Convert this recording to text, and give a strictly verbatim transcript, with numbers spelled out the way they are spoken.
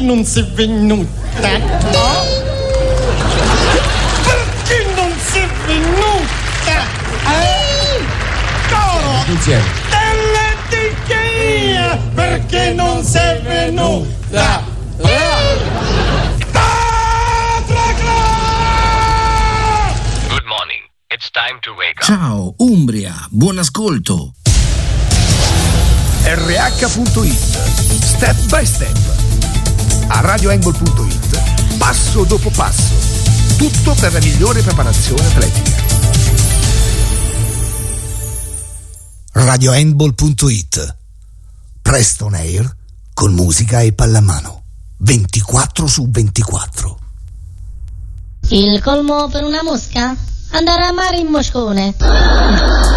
non sei venuta? Oh? Perché non sei venuta? Eh? Coro! Insieme. Dell'etichia! Perché non sei venuta? Good morning. It's time to wake up. Ciao Umbria, buon ascolto. R H punto it Step by Step. A radio angle punto it, passo dopo passo, tutto per la migliore preparazione atletica. radio handball punto it. Preston Air con musica e pallamano ventiquattro su ventiquattro. Il colmo per una mosca? Andare a mare in moscone.